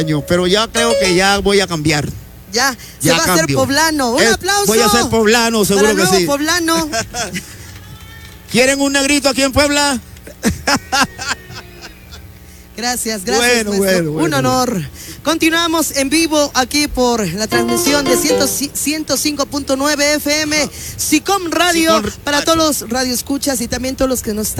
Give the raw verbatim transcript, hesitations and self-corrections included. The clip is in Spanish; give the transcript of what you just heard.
Pero ya creo que ya voy a cambiar. Ya, Ya se va a hacer cambio. poblano. Un Eh, aplauso. voy a ser poblano, seguro para el que nuevo sí. poblano. ¿Quieren un negrito aquí en Puebla? Gracias, gracias, Bueno, maestro. bueno, bueno. Un honor. Continuamos en vivo aquí por la transmisión de ciento cinco punto nueve F M, SICOM Radio, SICOM para todos los radioescuchas y también todos los que nos están